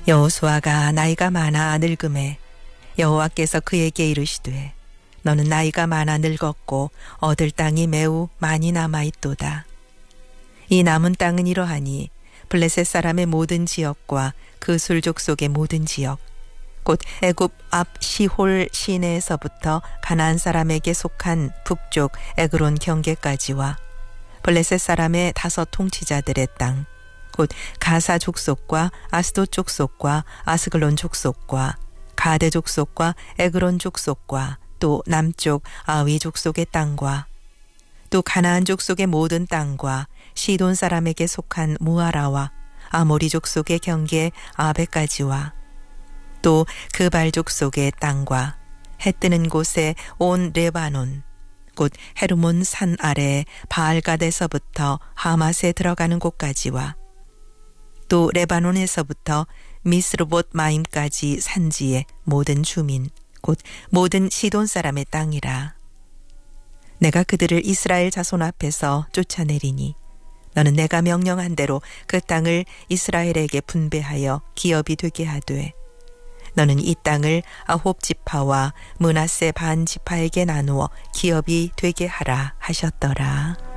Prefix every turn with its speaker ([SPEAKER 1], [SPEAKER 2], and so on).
[SPEAKER 1] 여호수아가 나이가 많아 늙음에 여호와께서 그에게 이르시되 너는 나이가 많아 늙었고 얻을 땅이 매우 많이 남아있도다. 이 남은 땅은 이러하니 블레셋 사람의 모든 지역과 그 술족속의 모든 지역 곧 애굽 앞 시홀 시내에서부터 가나안 사람에게 속한 북쪽 에그론 경계까지와 블레셋 사람의 5 통치자들의 땅 곧 가사 족속과 아스돗 족속과 아스글론 족속과 가데 족속과 에그론 족속과 또 남쪽 아위 족속의 땅과 또 가나안 족속의 모든 땅과 시돈 사람에게 속한 무아라와 아모리 족속의 경계 아베까지와 또 그발 족속의 땅과 해 뜨는 곳에 온 레바논 곧 헤르몬 산 아래 바알갓에서부터 하맛에 들어가는 곳까지와 또 레바논에서부터 미스르봇 마임까지 산지의 모든 주민 곧 모든 시돈 사람의 땅이라. 내가 그들을 이스라엘 자손 앞에서 쫓아내리니 너는 내가 명령한 대로 그 땅을 이스라엘에게 분배하여 기업이 되게 하되 너는 이 땅을 9 지파와 므낫세 반 지파에게 나누어 기업이 되게 하라 하셨더라.